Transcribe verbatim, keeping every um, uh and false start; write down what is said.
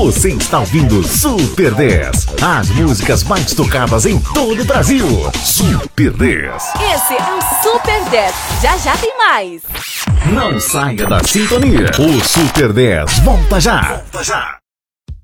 Você está ouvindo Super dez. As músicas mais tocadas em todo o Brasil. Super dez. Esse é o Super dez. Já já tem mais. Não saia da sintonia. O Super dez volta já. Volta já.